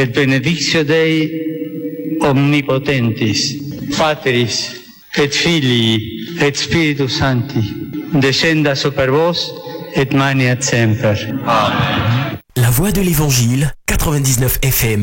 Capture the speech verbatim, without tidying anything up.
et benedictio Dei omnipotentis, Patris et Filii et Spiritus Sancti, descenda super vos et maniat semper. Amen. La voix de l'Évangile, quatre-vingt-dix-neuf F M.